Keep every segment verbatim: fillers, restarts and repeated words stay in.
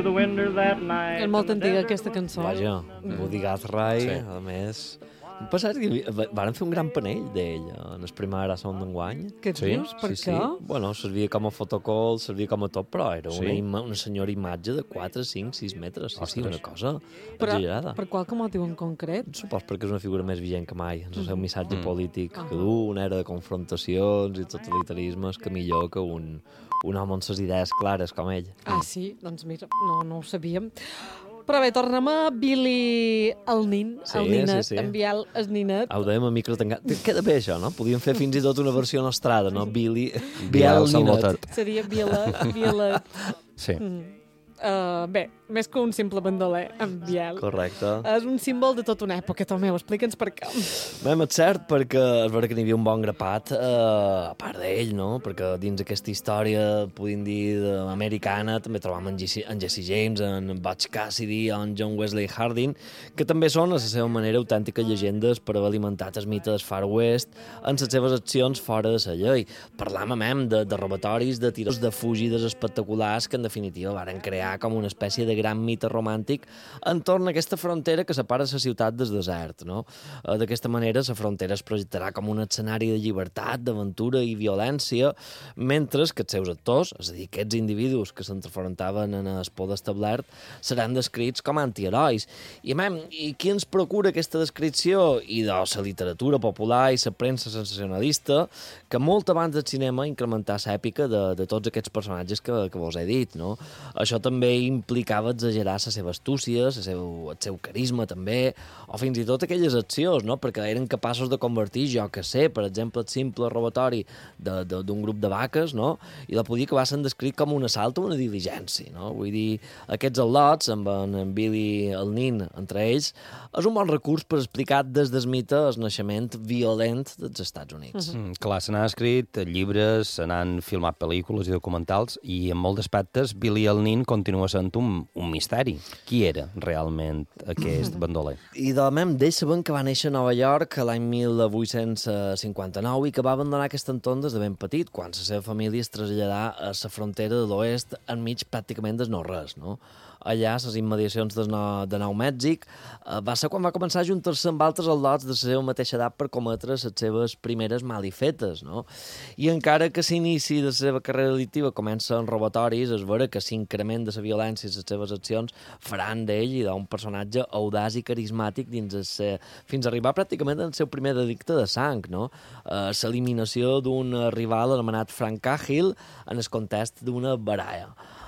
És molt antiga aquesta cançó. Vaja, Woody Guthrie, Sí. a més... Em passa que van fer un gran panell d'ell en el primer Sound d'enguany. Què et Sí, dius? Per sí, què? sí. Bueno, servia com a fotocol, servia com a tot, però era Sí? una, ima una senyora imatge de quatre, cinc, sis metres. Sí, sí, una cosa Però exagerada. per qual motiu en concret? Supos perquè és una figura més vigent que mai. Ens el seu missatge Mm. polític Ah. que du, una era de confrontacions i totalitarismes que millor que un, un home amb les idees clares com ell. Ah, sí? Doncs mira, no, no ho sabíem. Però bé, tornem a Billy el nin, Sí, el ninet, sí, sí. en Biel el ninet. Ho dèiem a micro tancat. Queda bé això, no? Podíem fer fins i tot una versió nostrada, no? Billy... Biel Biel Salmotet. Ninet. Seria Biela, Biela... Sí. Mm. Uh, bé, més que un simple bandoler, en Biel. Correcte. És un símbol de tota una època, Tomeu, explica'ns per què. Bé, és cert, perquè és vera que n'hi havia un bon grapat, eh, a part d'ell, no? Perquè dins aquesta història, podem dir, de- americana, també trobam en Jesse, en Jesse James, en Butch Cassidy, en John Wesley Harding, que també són, a la seva manera, autèntiques llegendes per haver alimentat el mite del Far West en les seves accions fora de la llei. Parlam, mem, de, de robatoris, de tiros, de fugides espectaculars que, en definitiva, varen crear com una espècie de gran mite romàntic entorn a aquesta frontera que separa la ciutat del desert, no? Eh, D'aquesta manera, la frontera es projectarà com un escenari de llibertat, d'aventura i violència, mentre que els seus actors, és a dir, aquests individus que s'enfrontaven en el poder establert, seran descrits com antiherois. I, mem, i qui ens procura aquesta descripció? I de la literatura popular i la premsa sensacionalista, que molt abans del cinema incrementar l'èpica de, de tots aquests personatges que, que vos he dit, no? Això també implicava exagerar la seva astúcia, la seu, el seu carisma també, o fins i tot aquelles accions, no? Perquè eren capaços de convertir, jo que sé, per exemple, el simple robatori de- de- d'un grup de vaques, no? I la podia acabar sent descrit com un assalt o una diligència, no? Vull dir, aquests al·lots, amb en, en Billy el nin entre ells, és un bon recurs per explicar des del mite el naixement violent dels Estats Units. Mm, clar, se n'han escrit llibres, se n'han filmat pel·lícules i documentals, i en molts aspectes Billy el nin continua sent un, un misteri. Qui era realment aquest bandoler? I de mem d'ell sabem que va néixer a Nova York l'any mil vuit-cents cinquanta-nou i que va abandonar aquest entorn des de ben petit, quan la seva família es traslladà a la frontera de l'oest enmig pràcticament del no-res, no? Allà, a les immediacions de, nou, de Nou Mèxic, eh, va ser quan va començar a juntar-se amb altres al·lots de la seva mateixa edat per cometre les seves primeres malifetes, no? I encara que s'inici de la seva carrera delictiva comença en robatoris, és vera que l'increment de la violència i les seves accions faran d'ell i d'un personatge audaç i carismàtic dins el ser, fins a arribar pràcticament al seu primer delicte de sang, no? Eh, l'eliminació d'un rival anomenat Frank Cahill en el context d'una baralla.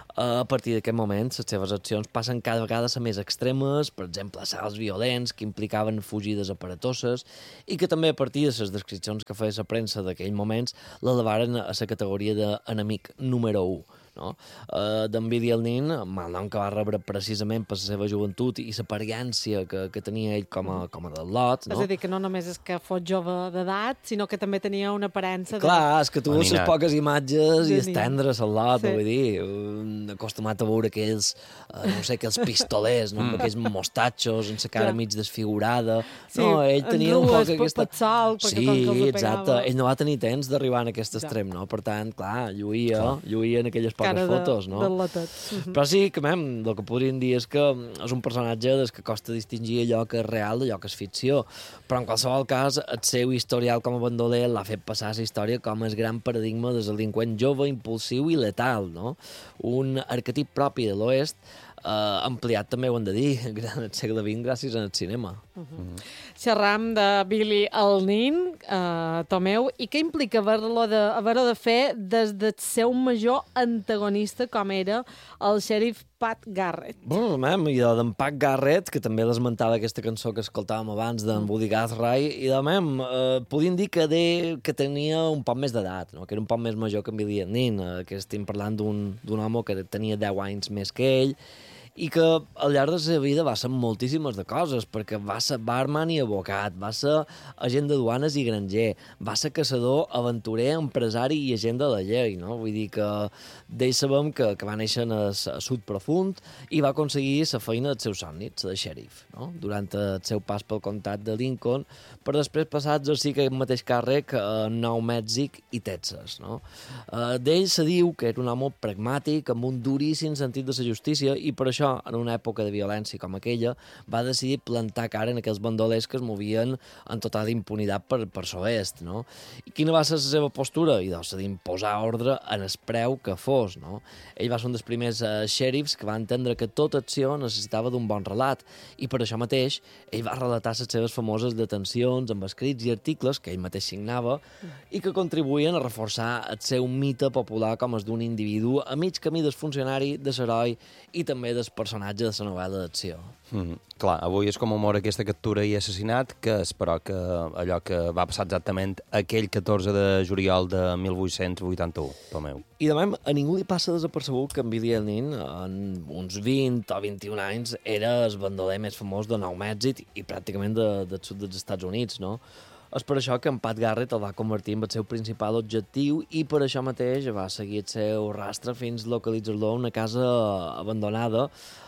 A partir d'aquest moment, les seves accions passen cada vegada a ser més extremes, per exemple, assalts violents que implicaven fugides aparatoses i que també a partir de les descripcions que feia la premsa d'aquells moments l'elevaren a la categoria d'enemic número u. No? Uh, D'en Billy el nin, malnom que va rebre precisament per la seva joventut i l'experiència que, que tenia ell com a, com a del·lot. No? És a dir, que no només és que fos jove d'edat, sinó que també tenia una aparença de... Clar, és que tu les Aninat. poques imatges i De és nin. tendre a lot, Sí. vull dir, un acostumat a veure aquells, eh, no sé, aquells pistolers, no? Amb aquells mostatxos, amb la cara Clar. mig desfigurada. Sí, no, ell en tenia un rues, poc aquesta... per sal, perquè sí, com que els pegava. exacte. Ell no va tenir temps d'arribar en aquest Ja. extrem, no? Per tant, clar, lluïa, lluïa en aquelles poques Cara de, fotos, no? de latet. Però sí, que, mem, el que podríem dir és que és un personatge des que costa distingir allò que és real d'allò que és ficció. Però en qualsevol cas, el seu historial com a bandoler l'ha fet passar a la història com el gran paradigma del delinqüent jove, impulsiu i letal, no? Un arquetip propi de l'oest, eh, ampliat també, ho hem de dir, al segle vint gràcies al cinema. Xerram de Billy el nin, eh, Tomeu, i què implica haver-lo de, haver de fer des del seu major antagonista, com era el xèrif Pat Garrett? Bueno, mem, i de d'en Pat Garrett, que també l'esmentava aquesta cançó que escoltàvem abans d'en Woody Guthrie, i de mem, eh, podíem dir que, de, que tenia un poc més d'edat, no? Que era un poc més major que en Billy el nin, eh, que estem parlant d'un d'un home que tenia deu anys més que ell, i que al llarg de la seva vida va ser moltíssimes de coses, perquè va ser barman i abocat, va ser agent de duanes i granger, va ser caçador, aventurer, empresari i agent de la llei, no? Vull dir que d'ell sabem que, que va néixer a, a Sud Profund i va aconseguir la feina dels seus somnis, de xèrif, no? Durant el seu pas pel comtat de Lincoln, per després passar a exercir aquest mateix càrrec a Nou Mèxic i Texas, no? Uh, d'ell se diu que era un home pragmàtic, amb un duríssim sentit de la justícia, i per això, en una època de violència com aquella, va decidir plantar cara en aquells bandolers que es movien en total impunitat per, per l'oest, no? I quina va ser la seva postura? I doncs, d'imposar ordre en el preu que fos, no? Ell va ser un dels primers uh, xèrifs que va entendre que tota acció necessitava d'un bon relat, i per això mateix ell va relatar les seves famoses detencions amb escrits i articles que ell mateix signava i que contribuïen a reforçar el seu mite popular com és d'un individu a mig camí del funcionari, de l'heroi i també del personatge de la novel·la d'acció. Mm, clar, avui es commemora aquesta captura i assassinat, que és, però, que allò que va passar exactament aquell catorze de juliol de mil vuit-cents vuitanta-u, Tomeu. I demà a ningú li passa desapercebut que en Billy Elnin, en uns vint o vint-i-un anys, era el bandoler més famós de Nou Mèxic i pràcticament de, del sud dels Estats Units, no? És per això que en Pat Garrett el va convertir en el seu principal objectiu i per això mateix va seguir el seu rastre fins a localitzar-lo a una casa abandonada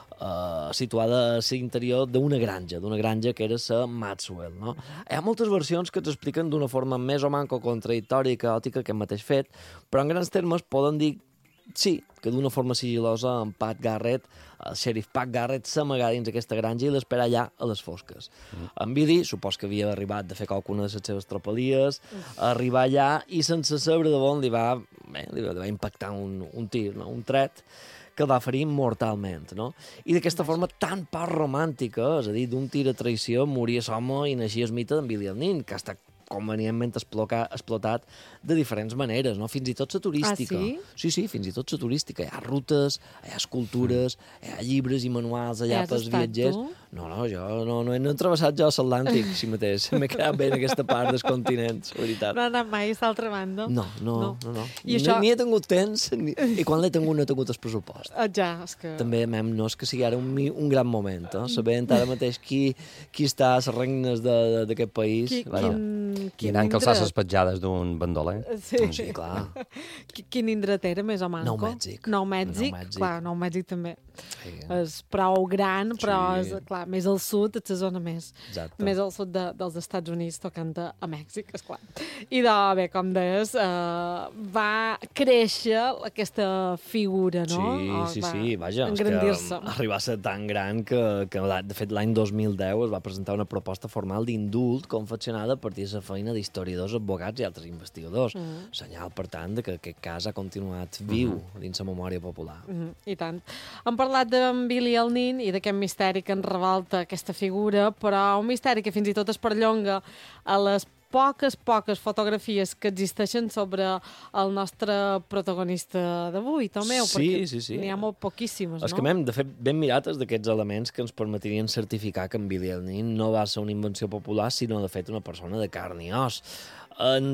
Uh, situada a l'interior d'una granja, d'una granja que era la Maxwell, no? Hi ha moltes versions que t'expliquen d'una forma més o manco contradictòria i caòtica aquest mateix fet, però en grans termes poden dir sí, que d'una forma sigil·losa en Pat Garrett, el xèrif Pat Garrett, s'amagà dins aquesta granja i l'espera allà a les fosques. Mm. En Billy, supos que havia arribat de fer qualcuna de les seves tropelies, mm. arribar allà i sense saber de on li va, bé, li va impactar un, un tir, no? Un tret, que el va ferir mortalment, no? I d'aquesta forma tan poc romàntica, és a dir, d'un tir a traïció, moria l'home i naixia el mite d'en Billy Elnin, que ha estat convenientment exploca, explotat de diferents maneres, no? Fins i tot la turística. Ah, sí? Sí, sí, fins i tot la turística. Hi ha rutes, hi ha escultures, hi ha llibres i manuals allà pels viatgers. Tu? No, no, jo no, no, he, no he travessat jo l'Atlàntic, si mateix. M'he quedat bé en aquesta part dels continents, la veritat. No ha anat mai a l'altra banda? No, no, no. no, no. I Ni, això... ni he tingut temps, ni... i quan l'he tingut no he tingut el pressupost. Ah, ja, és que... També, mem, no és que sigui ara un, un gran moment, eh? Sabent ara mateix qui, qui està a les regnes d'aquest país. Qui, Vaja. quin, Qui anant calçar les petjades d'un bandoler. Sí. Doncs sí, clar. Quin indret era, més o manco? Nou Mèxic. Nou Mèxic, Nou Mèxic. clar, Nou Mèxic també. Sí. És prou gran, però Sí. és, clar, més al sud, és la zona més, Exacte. més al sud de, dels Estats Units, tocant a, a Mèxic, esclar. I de, bé, com deies, eh, va créixer aquesta figura, no? Sí, O sí, va sí, vaja, és que engrandir-se. arribar a ser tan gran que, que de fet l'any dos mil deu es va presentar una proposta formal d'indult confeccionada a partir de la feina d'historiadors, advocats i altres investigadors. Mm. Senyal, per tant, de que aquest cas ha continuat viu mm. dins la memòria popular. Mm, I tant. Hem parlat d'en Billy Elnin i d'aquest misteri que ens revolta aquesta figura, però un misteri que fins i tot es perllonga a les poques, poques fotografies que existeixen sobre el nostre protagonista d'avui, Tomeu, Sí, perquè sí, sí. n'hi ha molt poquíssimes, És no? que, mem, de fet, ben mirat és d'aquests elements que ens permetrien certificar que en Billy Elnin no va ser una invenció popular, sinó, de fet, una persona de carn i os. En